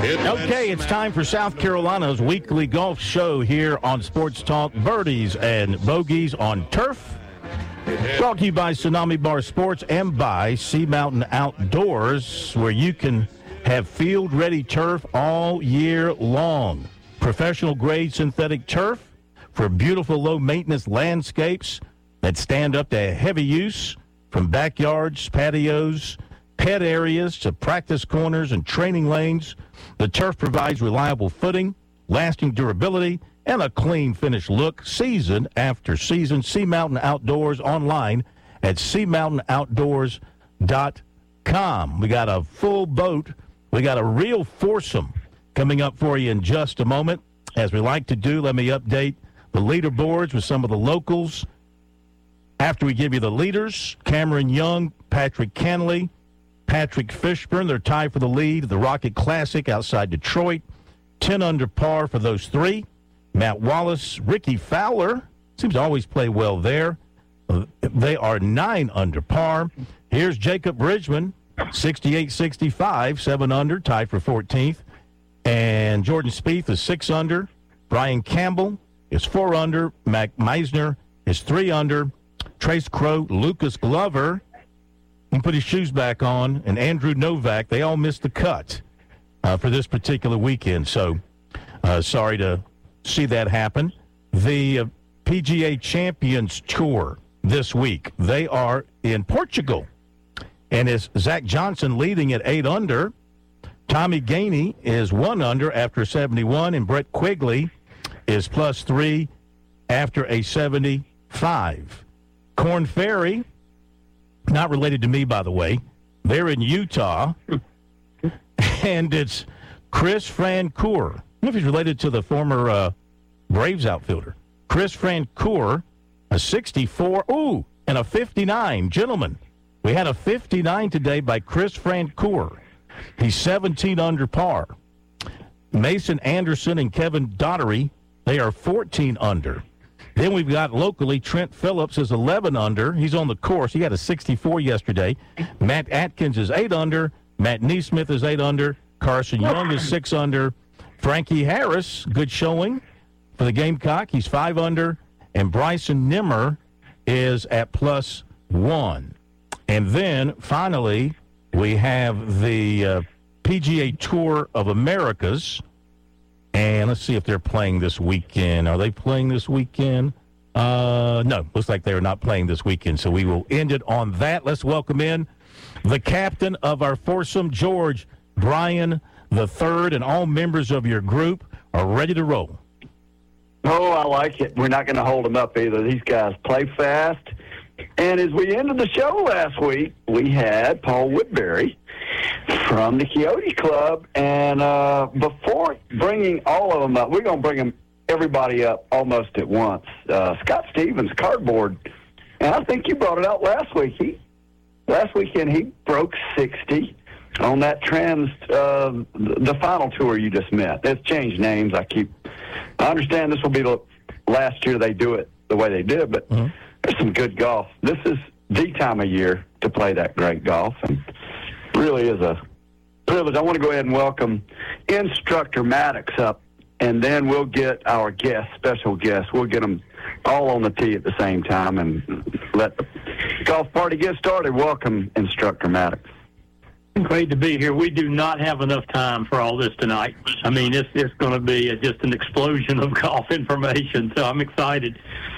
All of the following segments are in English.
Okay, it's time for South Carolina's weekly golf show here on Sports Talk Birdies and Bogeys on Turf. Brought to you by Tsunami Bar Sports and by Sea Mountain Outdoors, where you can have field-ready turf all year long. Professional-grade synthetic turf for beautiful low-maintenance landscapes that stand up to heavy use, from backyards, patios, pet areas to practice corners and training lanes. The turf provides reliable footing, lasting durability, and a clean finished look season after season. Sea Mountain Outdoors online at seamountainoutdoors.com. We got a full boat. We got a real foursome coming up for you in just a moment. As we like to do, let me update the leaderboards with some of the locals. After we give you the leaders, Cameron Young, Patrick Canley, Patrick Fishburne, they're tied for the lead. The Rocket Classic outside Detroit, 10 under par for those three. Matt Wallace, Ricky Fowler, seems to always play well there. They are 9 under par. Here's Jacob Bridgman, 68-65, 7 under, tied for 14th. And Jordan Spieth is 6 under. Brian Campbell is 4 under. Mac Meisner is 3 under. Trace Crow, Lucas Glover, and put his shoes back on, and Andrew Novak, they all missed the cut for this particular weekend. So sorry to see that happen. The PGA Champions Tour this week, they are in Portugal. And it's Zach Johnson leading at 8 under. Tommy Gainey is 1 under after 71, and Brett Quigley is +3 after a 75. Korn Ferry, not related to me, by the way. They're in Utah, and it's Chris Francoeur. I don't know if he's related to the former Braves outfielder. Chris Francoeur, a 64, and a 59. Gentlemen, we had a 59 today by Chris Francoeur. He's 17 under par. Mason Anderson and Kevin Daugherty, they are 14 under. Then we've got locally Trent Phillips is 11 under. He's on the course. He had a 64 yesterday. Matt Atkins is 8 under. Matt Neesmith is 8 under. Carson Young is 6 under. Frankie Harris, good showing for the Gamecock. He's 5 under. And Bryson Nimmer is at +1. And then, finally, we have the PGA Tour of Americas. And let's see if they're playing this weekend. Are they playing this weekend? No, looks like they are not playing this weekend. So we will end it on that. Let's welcome in the captain of our foursome, George Bryan III, and all members of your group are ready to roll. Oh, I like it. We're not going to hold them up either. These guys play fast. And as we ended the show last week, we had Paul Woodbury from the Coyote Club. And before bringing all of them up, we're going to bring everybody up almost at once. Scott Stevens, cardboard. And I think you brought it out last week. Last weekend he broke 60 on that the final tour you just met. It's changed names. I understand this will be the last year they do it the way they did, but there's some good golf. This is the time of year to play that great golf, and really is a privilege. I want to go ahead and welcome Instructor Maddox up, and then we'll get our special guests. We'll get them all on the tee at the same time and let the golf party get started. Welcome, Instructor Maddox. Great to be here. We do not have enough time for all this tonight. I mean, it's going to be just an explosion of golf information, so I'm excited.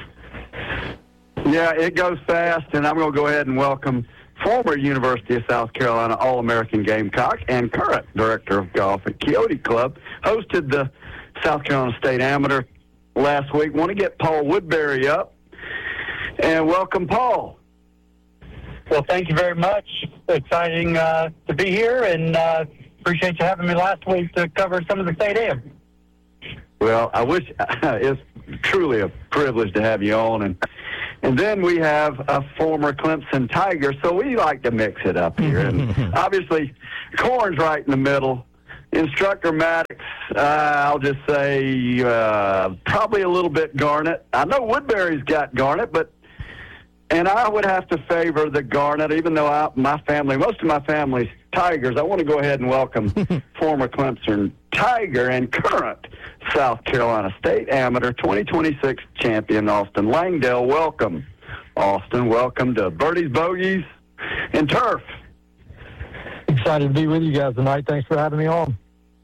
Yeah, it goes fast, and I'm going to go ahead and welcome former University of South Carolina All-American Gamecock and current Director of Golf at Coyote Club, hosted the South Carolina State Amateur last week. Want to get Paul Woodbury up, and welcome, Paul. Well, thank you very much. Exciting to be here, and appreciate you having me last week to cover some of the state am. Well, I wish it's truly a privilege to have you on, and then we have a former Clemson Tiger, so we like to mix it up here. And obviously, Corn's right in the middle. Instructor Maddox, I'll just say probably a little bit Garnet. I know Woodbury's got Garnet, and I would have to favor the Garnet, even though most of my family's Tigers, I want to go ahead and welcome former Clemson Tiger and current South Carolina State Amateur 2026 champion, Austin Langdale. Welcome, Austin. Welcome to Birdies, Bogeys, and Turf. Excited to be with you guys tonight. Thanks for having me on.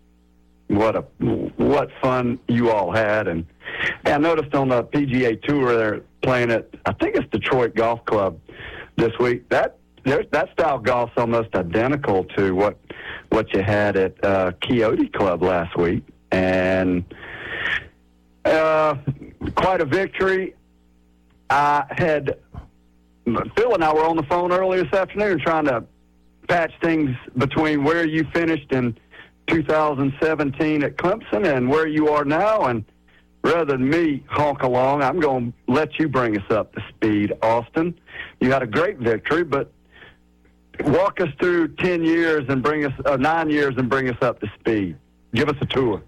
What fun you all had. And I noticed on the PGA Tour they're playing at, I think it's Detroit Golf Club this week. That style of golf's almost identical to what you had at Quixote Club last week. And quite a victory. Phil and I were on the phone earlier this afternoon trying to patch things between where you finished in 2017 at Clemson and where you are now. And rather than me honk along, I'm going to let you bring us up to speed, Austin. You had a great victory, but walk us through 10 years and 9 years and bring us up to speed. Give us a tour.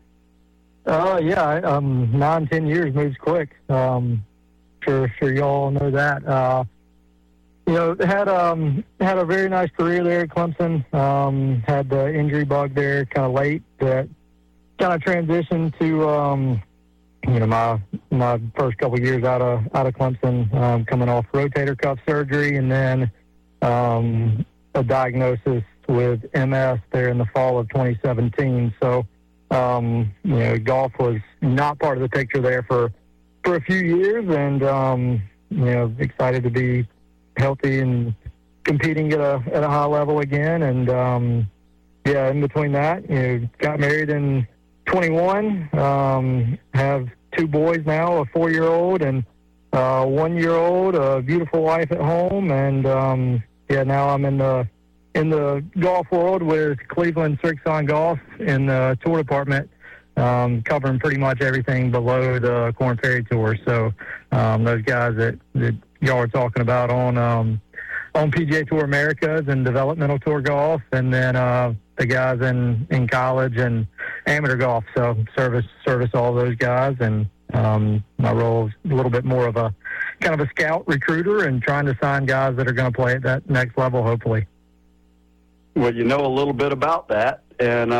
9-10 years moves quick. Sure you all know that. Had a very nice career there at Clemson. Had the injury bug there kind of late that kind of transitioned to my first couple of years out of Clemson, coming off rotator cuff surgery, and then a diagnosis with MS there in the fall of 2017. So golf was not part of the picture there for a few years, and excited to be healthy and competing at a high level again. And in between that, got married in 21, have two boys now, a 4-year-old and a 1-year-old, a beautiful wife at home, and now I'm in the golf world with Cleveland Srixon Golf in the tour department, covering pretty much everything below the Korn Ferry Tour. So those guys that y'all are talking about on PGA Tour Americas and Developmental Tour Golf, and then the guys in college and amateur golf. So service all those guys, and my role is a little bit more of a kind of a scout recruiter and trying to sign guys that are going to play at that next level, hopefully. Well, you know a little bit about that, and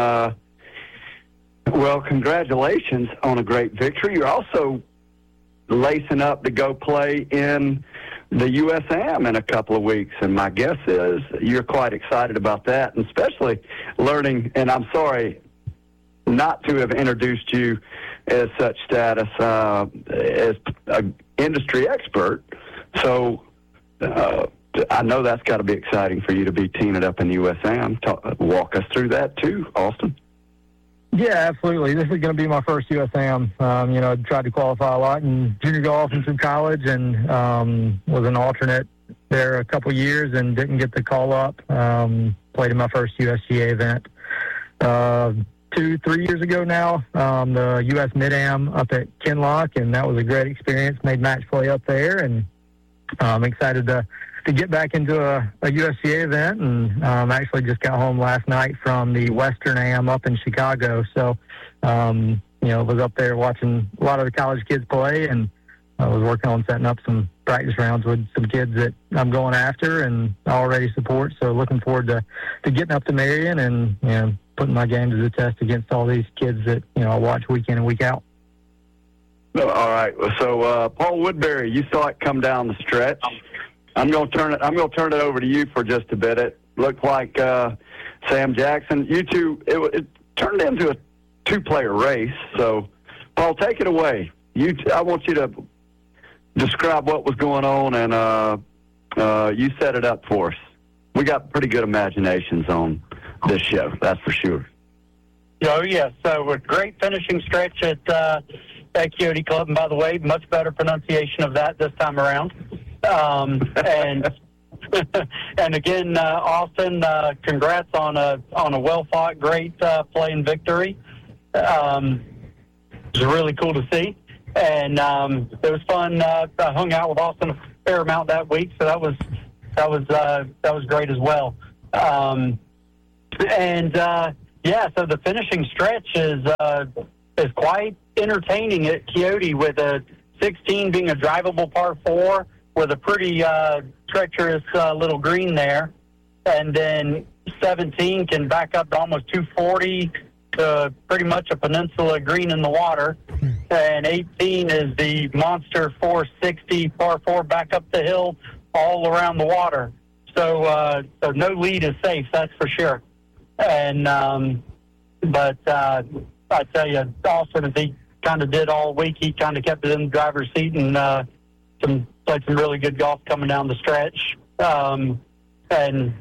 congratulations on a great victory. You're also lacing up to go play in the USAM in a couple of weeks, and my guess is you're quite excited about that, and especially learning, and I'm sorry not to have introduced you as such status as an industry expert, so I know that's got to be exciting for you to be teeing it up in the USAM. Walk us through that too, Austin. Yeah, absolutely. This is going to be my first USAM. I tried to qualify a lot in junior golf and through college, and was an alternate there a couple years and didn't get the call up. Played in my first USGA event 2-3 years ago now, the US Mid-Am up at Kinloch, and that was a great experience. Made match play up there, and I'm excited to get back into a USGA event, and actually just got home last night from the Western Am up in Chicago. So, was up there watching a lot of the college kids play, and I was working on setting up some practice rounds with some kids that I'm going after and already support. So looking forward to getting up to Marion and, putting my game to the test against all these kids that, I watch week in and week out. All right. So, Paul Woodbury, you saw it come down the stretch. I'm going to turn it over to you for just a bit. It looked like Sam Jackson. You two, it turned into a two-player race. So, Paul, take it away. I want you to describe what was going on, and you set it up for us. We got pretty good imaginations on this show, that's for sure. Oh, yes. So a great finishing stretch at Quixote Club. And by the way, much better pronunciation of that this time around. And again, Austin, congrats on a well-fought, great play and victory. It was really cool to see. And it was fun. I hung out with Austin a fair amount that week, so that was great as well. So the finishing stretch is quite entertaining at Quixote, with a 16 being a drivable par 4 with a pretty treacherous little green there. and then 17 can back up to almost 240 to pretty much a peninsula green in the water, and 18 is the monster 460 par 4 back up the hill all around the water. So no lead is safe, that's for sure. And but I tell you, Austin, as he kind of did all week, he kind of kept it in the driver's seat and played some really good golf coming down the stretch, and some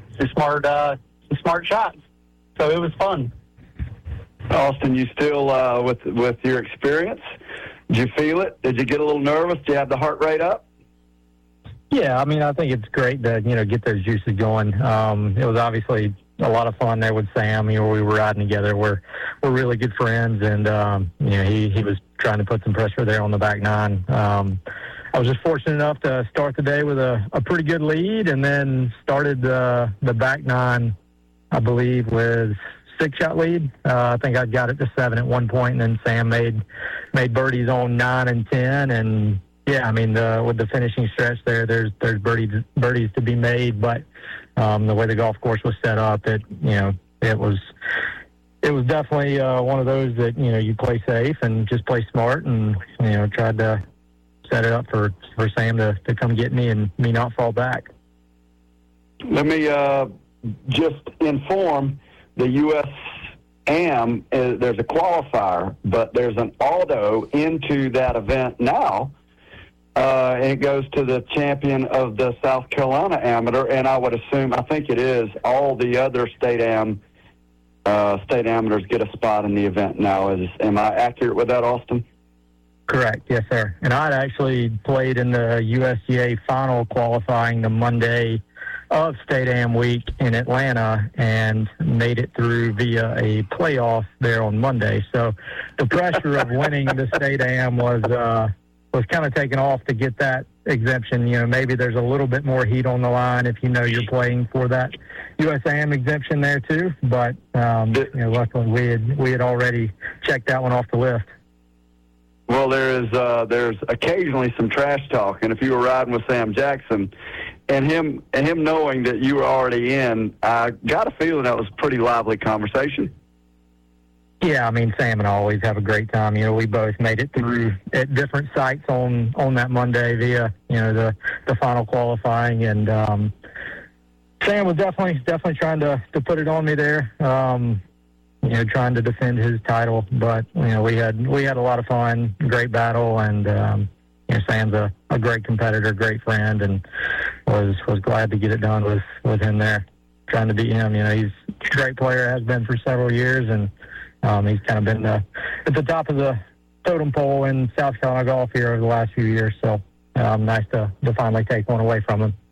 smart shots. So it was fun. Austin, you still with your experience? Did you feel it? Did you get a little nervous? Did you have the heart rate up? Yeah, I mean, I think it's great to get those juices going. It was obviously a lot of fun there with Sam. We were riding together. We're really good friends, and he was trying to put some pressure there on the back nine. I was just fortunate enough to start the day with a pretty good lead, and then started the back nine, I believe, with 6-shot lead. I think I got it to 7 at one point, and then Sam made birdies on 9 and 10, and yeah, I mean, with the finishing stretch there's birdies to be made, but the way the golf course was set up, it was definitely one of those that you play safe and just play smart, and tried to set it up for Sam to come get me and me not fall back. Let me just inform the U.S. Am. There's a qualifier, but there's an auto into that event now. And it goes to the champion of the South Carolina Amateur, and I think it is, all the other state amateurs get a spot in the event now. Am I accurate with that, Austin? Correct, yes, sir. And I'd actually played in the USGA final qualifying the Monday of State Am week in Atlanta and made it through via a playoff there on Monday. So the pressure of winning the State Am was kind of taken off to get that exemption. Maybe there's a little bit more heat on the line if you're playing for that USAM exemption there too. But luckily we had already checked that one off the list. Well, there's occasionally some trash talk, and if you were riding with Sam Jackson, and him knowing that you were already in, I got a feeling that was a pretty lively conversation. Yeah, I mean, Sam and I always have a great time. We both made it through at different sites on that Monday via, the final qualifying. And Sam was definitely trying to put it on me there, trying to defend his title. But, we had a lot of fun, great battle. And, Sam's a great competitor, great friend, and was glad to get it done with him there, trying to beat him. He's a great player, has been for several years, and he's kind of been at the top of the totem pole in South Carolina golf here over the last few years. So nice to finally take one away from him.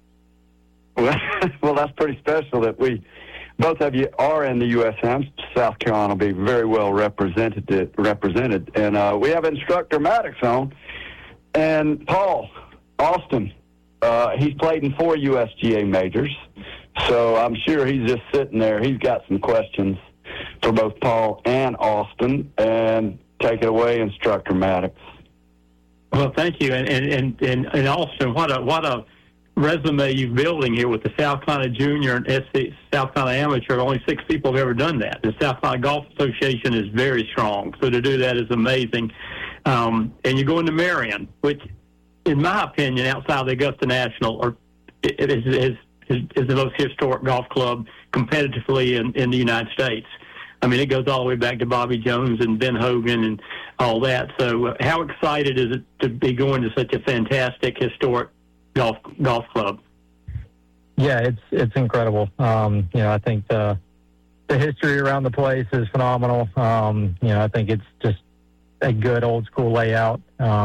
Well, that's pretty special that both of you are in the USM. South Carolina will be very well represented. And we have Instructor Maddox on. And Paul, Austin, he's played in 4 USGA majors. So I'm sure he's just sitting there. He's got some questions for both Paul and Austin, and take it away, Instructor Maddox. Well, thank you, and Austin, what a resume you're building here with the South Carolina Junior and South Carolina Amateur. Only 6 people have ever done that. The South Carolina Golf Association is very strong, so to do that is amazing. And you're going to Marion, which, in my opinion, outside of the Augusta National, is the most historic golf club competitively in the United States. I mean, it goes all the way back to Bobby Jones and Ben Hogan and all that. So how excited is it to be going to such a fantastic, historic golf club? Yeah, it's incredible. I think the history around the place is phenomenal. I think it's just a good old school layout.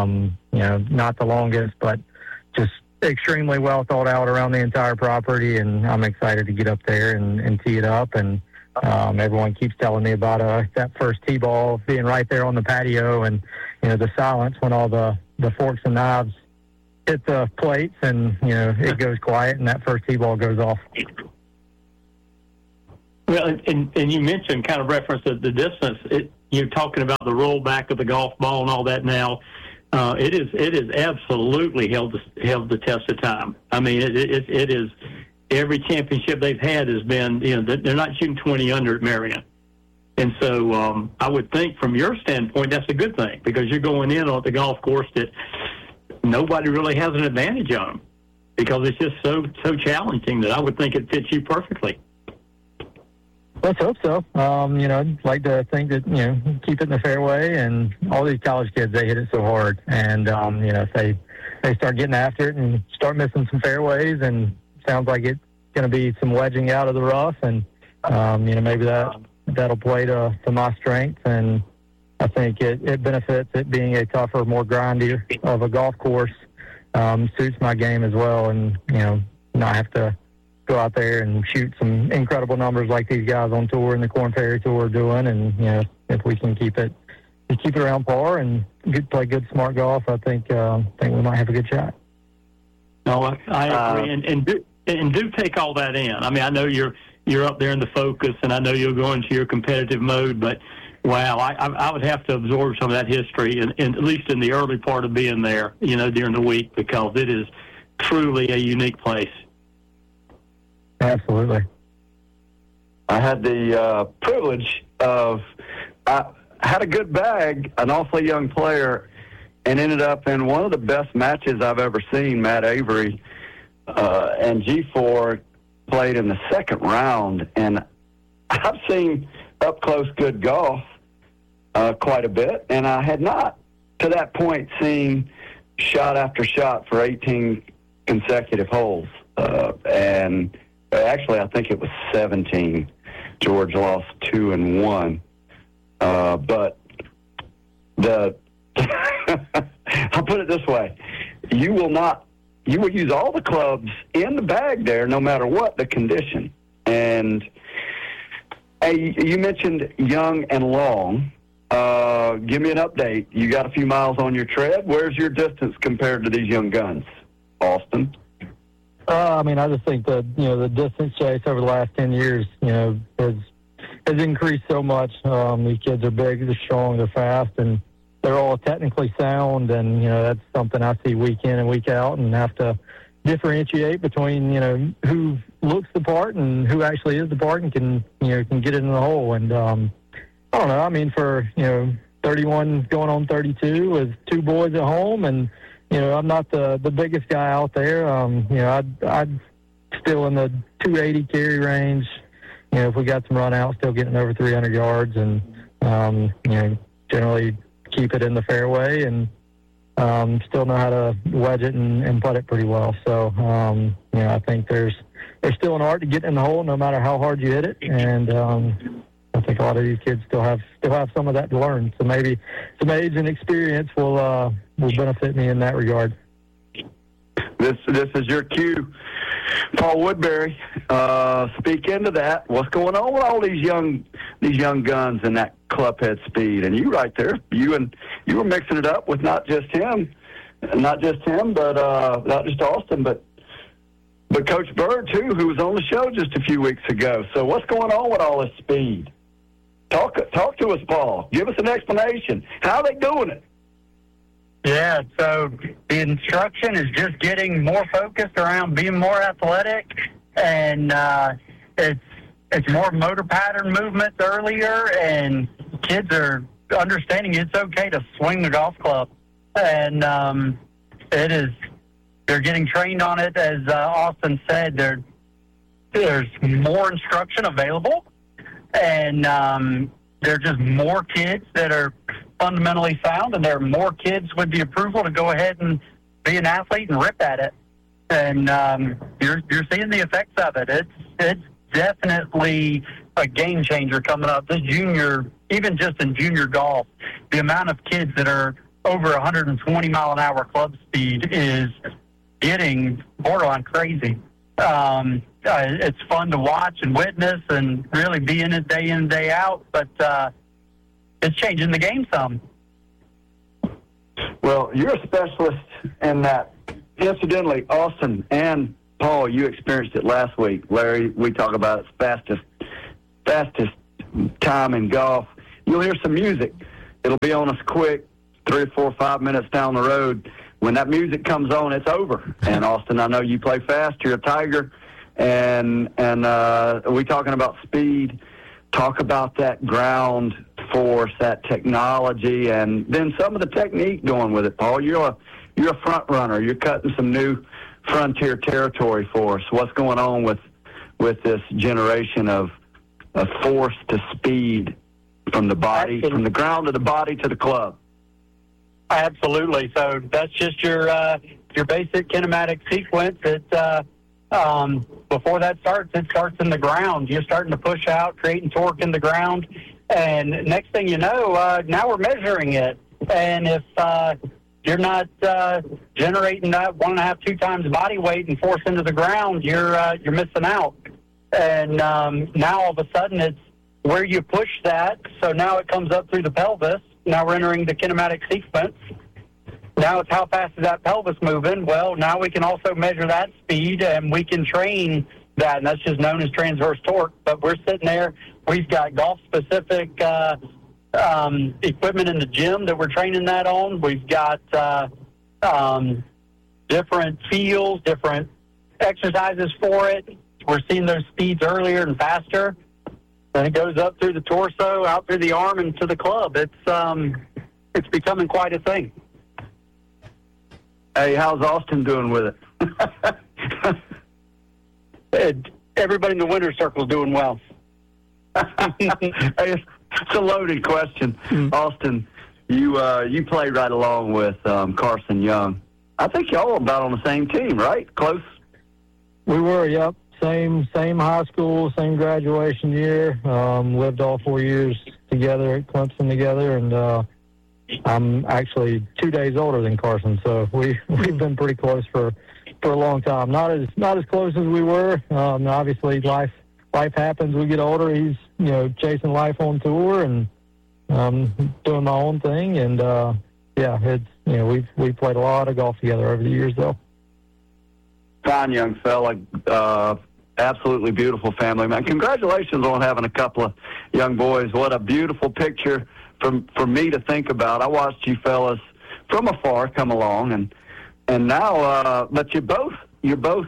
Not the longest, but just extremely well thought out around the entire property, and I'm excited to get up there and tee it up. And everyone keeps telling me about that first tee ball being right there on the patio, and the silence when all the forks and knives hit the plates, and it goes quiet, and that first tee ball goes off. Well, and you mentioned, kind of reference the distance. You're talking about the rollback of the golf ball and all that now. It is absolutely held the test of time. I mean, it every championship they've had has been, they're not shooting 20 under at Marion. And so I would think from your standpoint, that's a good thing, because you're going in on the golf course that nobody really has an advantage on, because it's just so challenging that I would think it fits you perfectly. Let's hope so. I'd like to think that, keep it in the fairway, and all these college kids, they hit it so hard. And, if they start getting after it and start missing some fairways, and sounds like it's going to be some wedging out of the rough, and, maybe that'll play to my strength. And I think it benefits it being a tougher, more grindy of a golf course. Suits my game as well, and, not have to go out there and shoot some incredible numbers like these guys on tour and the Korn Ferry Tour are doing. And, if we can keep it around par and play good, smart golf, I think we might have a good shot. No, I agree. And do take all that in. I mean, I know you're up there in the focus, and I know you'll go into your competitive mode, but wow, I would have to absorb some of that history, and at least in the early part of being there, during the week, because it is truly a unique place. Absolutely. I had the privilege of, I had a good bag, an awfully young player, and ended up in one of the best matches I've ever seen. Matt Avery and G4 played in the second round, and I've seen up close good golf quite a bit, and I had not to that point seen shot after shot for 18 consecutive holes, and actually I think it was 17. George lost 2 and 1, but I'll put it this way: you will use all the clubs in the bag there, no matter what the condition. And you mentioned young and long. Give me an update. You got a few miles on your tread. Where's your distance compared to these young guns, Austin? I just think that, the distance chase over the last 10 years, has increased so much. These kids are big, they're strong, they're fast, and they're all technically sound, and, that's something I see week in and week out, and have to differentiate between, who looks the part and who actually is the part and can get it in the hole. And, I don't know, for, 31 going on 32 with 2 boys at home, and, I'm not the biggest guy out there. I'd still in the 280 carry range. If we got some run out, still getting over 300 yards, and, generally keep it in the fairway, and still know how to wedge it and putt it pretty well. So, I think there's still an art to getting in the hole, no matter how hard you hit it. And I think a lot of these kids still have some of that to learn. So maybe some age and experience will benefit me in that regard. This is your cue, Paul Woodbury. Speak into that. What's going on with all these young guns and that clubhead speed? And you right there, you were mixing it up with not just him, but not just Austin, but Coach Bird too, who was on the show just a few weeks ago. So what's going on with all this speed? Talk to us, Paul. Give us an explanation. How are they doing it? Yeah, so the instruction is just getting more focused around being more athletic, and it's more motor pattern movements earlier, and kids are understanding it's okay to swing the golf club, and they're getting trained on it. As Austin said, there's more instruction available, and there are just more kids that are fundamentally sound, and there are more kids with the approval to go ahead and be an athlete and rip at it. And you're seeing the effects of it. It's definitely a game changer coming up. This junior, even just in junior golf, the amount of kids that are over 120 mile an hour club speed is getting borderline crazy. It's fun to watch and witness and really be in it day in, day out, but it's changing the game some. Well, you're a specialist in that. Incidentally, Austin and Paul, you experienced it last week. Larry, we talk about it, fastest time in golf. You'll hear some music. It'll be on us quick, 3 or 4 or 5 minutes down the road. When that music comes on, it's over. And Austin, I know you play fast. You're a Tiger. And we talking about speed. Talk about that ground force, that technology, and then some of the technique going with it. Paul, you're a front runner. You're cutting some new frontier territory for us. What's going on with this generation of force to speed from the body, from the ground to the body to the club? Absolutely. So that's just your basic kinematic sequence. Before that starts, it starts in the ground. You're starting to push out, creating torque in the ground, and next thing you know, now we're measuring it. And if you're not generating that 1.5, 2 times body weight and force into the ground, you're missing out. And now all of a sudden it's where you push that. So now it comes up through the pelvis. Now we're entering the kinematic sequence. Now it's how fast is that pelvis moving? Well, now we can also measure that speed, and we can train that, and that's just known as transverse torque. But we're sitting there. We've got golf-specific equipment in the gym that we're training that on. We've got different feels, different exercises for it. We're seeing those speeds earlier and faster. Then it goes up through the torso, out through the arm, and to the club. It's becoming quite a thing. Hey, how's Austin doing with it? Everybody in the winner's circle is doing well. It's a loaded question. Austin, you played right along with Carson Young. I think y'all were about on the same team, right? Close? We were, yep. Same high school, same graduation year. Lived all 4 years together at Clemson together, and I'm actually 2 days older than Carson, so we've been pretty close for a long time. Not as close as we were. Obviously, life happens. We get older. He's chasing life on tour, and doing my own thing. And it's we played a lot of golf together over the years, though. Fine young fella, absolutely beautiful family, man. Congratulations on having a couple of young boys. What a beautiful picture for me to think about. I watched you fellas from afar come along, and now, but you're both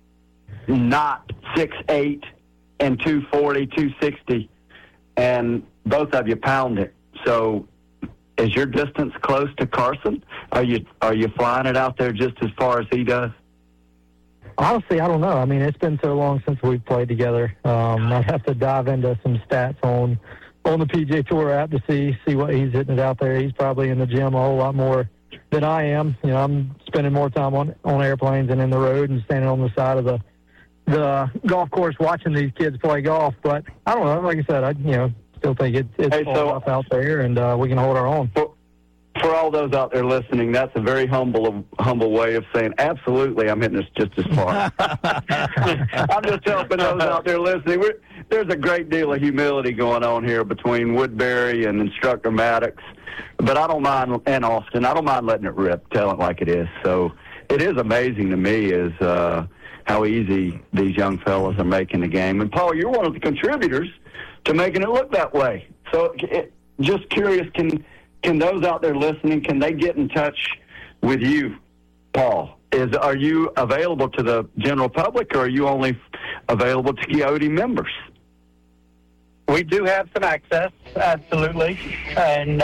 not 6'8" and 240, 260, and both of you pound it. So, is your distance close to Carson? Are you flying it out there just as far as he does? Honestly, I don't know. I mean, it's been so long since we've played together. I'd have to dive into some stats on the PGA Tour app to see what he's hitting it out there. He's probably in the gym a whole lot more than I am. I'm spending more time on airplanes and in the road and standing on the side of the golf course watching these kids play golf. But I don't know. Like I said, I still think it's tough out there, and we can hold our own. For all those out there listening, that's a very humble way of saying, absolutely, I'm hitting this just as far. I'm just helping those out there listening. There's a great deal of humility going on here between Woodbury and Instructor Maddox. But I don't mind, and Austin, I don't mind letting it rip, telling it like it is. So it is amazing to me is how easy these young fellas are making the game. And, Paul, you're one of the contributors to making it look that way. So just curious, can those out there listening, can they get in touch with you, Paul? Are you available to the general public, or are you only available to Coyote members? We do have some access, absolutely. And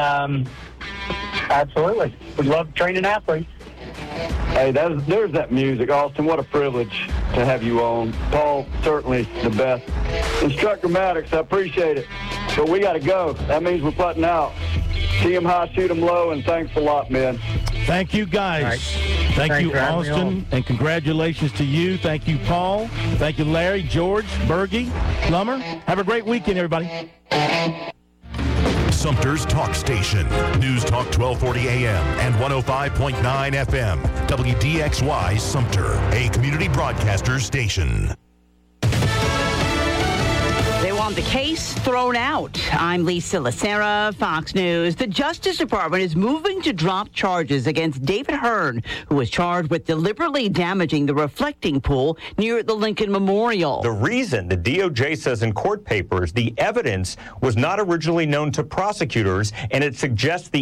absolutely. We love training athletes. Hey, there's that music. Austin, what a privilege to have you on. Paul, certainly the best. Instructor Maddox, I appreciate it. But we got to go. That means we're putting out. See 'em high, shoot 'em low, and thanks a lot, man. Thank you, guys. Right. Thank you, Austin, and congratulations to you. Thank you, Paul. Thank you, Larry, George, Bergie, Plummer. Have a great weekend, everybody. Sumter's Talk Station. News Talk 1240 AM and 105.9 FM. WDXY Sumter, a community broadcaster station. They want the case thrown out. I'm Lisa Lacera, Fox News. The Justice Department is moving to drop charges against David Hearn, who was charged with deliberately damaging the reflecting pool near the Lincoln Memorial. The reason, the DOJ says in court papers, the evidence was not originally known to prosecutors, and it suggests the